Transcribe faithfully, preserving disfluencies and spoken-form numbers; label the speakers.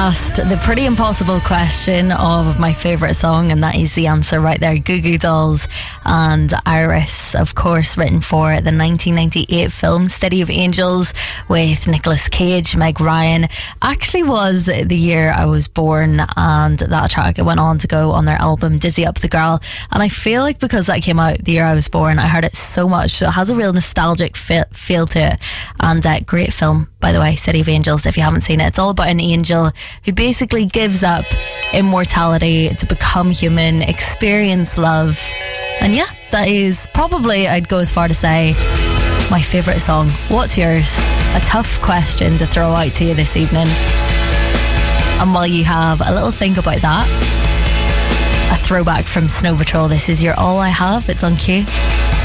Speaker 1: asked the pretty impossible question of my favourite song, and that is the answer right there. Goo Goo Dolls and Iris, of course, written for the nineteen ninety-eight film City of Angels with Nicolas Cage, Meg Ryan. Actually was the year I was born, and that track it went on to go on their album Dizzy Up the Girl. And I feel like because that came out the year I was born, I heard it so much, so it has a real nostalgic feel, feel to it. And uh, great film, by the way, City of Angels. If you haven't seen it, it's all about an angel who basically gives up immortality to become human, experience love. And yeah, that is probably, I'd go as far to say, my favourite song. What's yours? A tough question to throw out to you this evening. And while you have a little think about that, a throwback from Snow Patrol. This is Your All I Have. It's on Q.